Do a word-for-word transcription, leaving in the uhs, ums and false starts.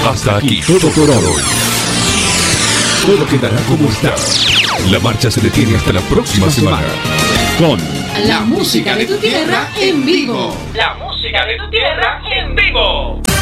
Hasta aquí todo por hoy. Todo quedará como está. La marcha se detiene hasta la próxima semana. Con La música de tu tierra en vivo. La música de tu tierra en vivo.